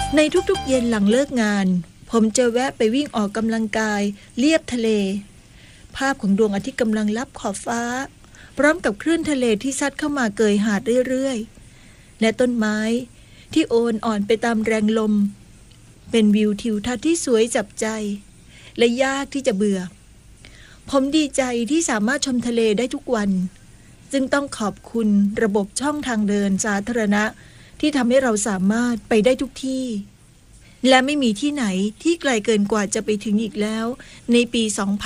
ในทุกๆเย็นหลังเลิกงานผมจะแวะไปวิ่งออกกำลังกายเลียบทะเลภาพของดวงอาทิตย์กำลังลับขอบฟ้าพร้อมกับคลื่นทะเลที่ซัดเข้ามาเกยหาดเรื่อยๆและต้นไม้ที่โอนอ่อนไปตามแรงลมเป็นวิวทิวทัศน์ที่สวยจับใจและยากที่จะเบื่อผมดีใจที่สามารถชมทะเลได้ทุกวันจึงต้องขอบคุณระบบช่องทางเดินสาธารณะที่ทำให้เราสามารถไปได้ทุกที่และไม่มีที่ไหนที่ไกลเกินกว่าจะไปถึงอีกแล้วในปี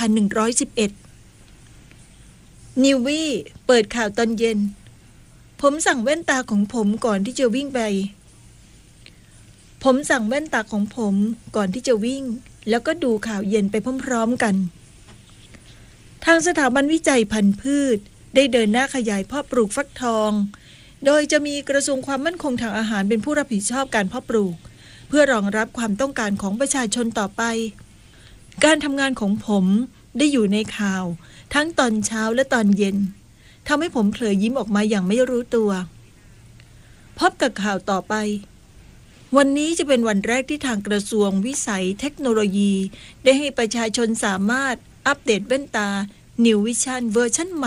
2111 นิววี่เปิดข่าวตอนเย็นผมสั่งแว่นตาของผมก่อนที่จะวิ่งแล้วก็ดูข่าวเย็นไปพร้อมๆกันทางสถาบันวิจัยพันธุ์พืชได้เดินหน้าขยายเพาะปลูกฟักทองโดยจะมีกระทรวงความมั่นคงทางอาหารเป็นผู้รับผิดชอบการเพาะปลูกเพื่อรองรับความต้องการของประชาชนต่อไปการทำงานของผมได้อยู่ในข่าวทั้งตอนเช้าและตอนเย็นทำให้ผมเผลอยิ้มออกมาอย่างไม่รู้ตัวพบกับข่าวต่อไปวันนี้จะเป็นวันแรกที่ทางกระทรวงวิสัยเทคโนโลยีได้ให้ประชาชนสามารถอัปเดตแว่นตา New Vision เวอร์ชันใหม่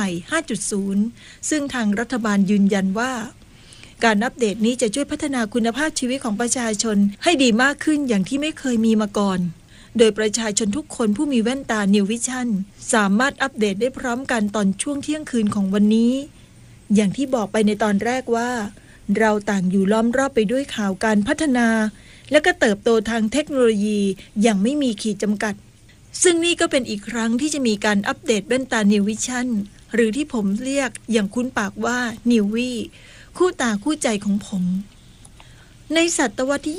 5.0 ซึ่งทางรัฐบาลยืนยันว่าการอัปเดตนี้จะช่วยพัฒนาคุณภาพชีวิตของประชาชนให้ดีมากขึ้นอย่างที่ไม่เคยมีมาก่อนโดยประชาชนทุกคนผู้มีแว่นตา New Vision สามารถอัปเดตได้พร้อมกันตอนช่วงเที่ยงคืนของวันนี้อย่างที่บอกไปในตอนแรกว่าเราต่างอยู่ล้อมรอบไปด้วยข่าวการพัฒนาและก็เติบโตทางเทคโนโลยีอย่างไม่มีขีดจำกัดซึ่งนี่ก็เป็นอีกครั้งที่จะมีการอัปเดตแว่นตา New Vision หรือที่ผมเรียกอย่างคุ้นปากว่า New V คู่ตาคู่ใจของผมในศตวรรษที่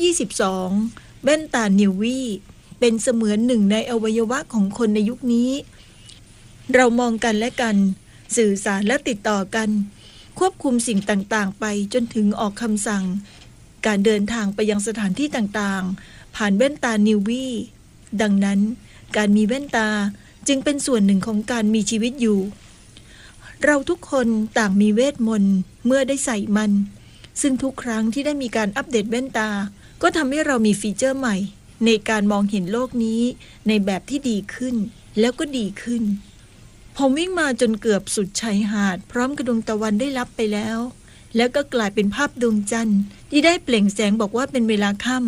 22 แว่นตา New V เป็นเสมือนหนึ่งในอวัยวะของคนในยุคนี้เรามองกันและกันสื่อสารและติดต่อกันควบคุมสิ่งต่างๆไปจนถึงออกคำสั่งการเดินทางไปยังสถานที่ต่างๆผ่านแว่นตา New V ดังนั้นการมีแว่นตาจึงเป็นส่วนหนึ่งของการมีชีวิตอยู่เราทุกคนต่างมีเวทมนต์เมื่อได้ใส่มันซึ่งทุกครั้งที่ได้มีการอัปเดตแว่นตาก็ทำให้เรามีฟีเจอร์ใหม่ในการมองเห็นโลกนี้ในแบบที่ดีขึ้นแล้วก็ดีขึ้นผมวิ่งมาจนเกือบสุดชายหาดพร้อมกับดวงตะวันได้ลับไปแล้วก็กลายเป็นภาพดวงจันทร์ที่ได้เปล่งแสงบอกว่าเป็นเวลาค่ำ